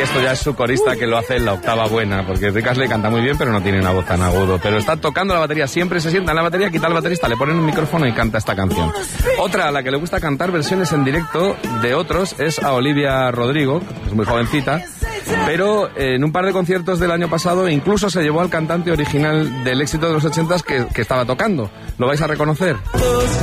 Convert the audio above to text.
esto ya es su corista que lo hace en la octava buena, porque Rick Astley canta muy bien, pero no tiene una voz tan agudo. Pero está tocando la batería, siempre se sienta en la batería, quita el baterista, le ponen un micrófono y canta esta canción. Otra a la que le gusta cantar versiones en directo de otros es a Olivia Rodrigo, que es muy jovencita, pero en un par de conciertos del año pasado incluso se llevó al cantante original del éxito de los 80s que estaba tocando. ¿Lo vais a reconocer?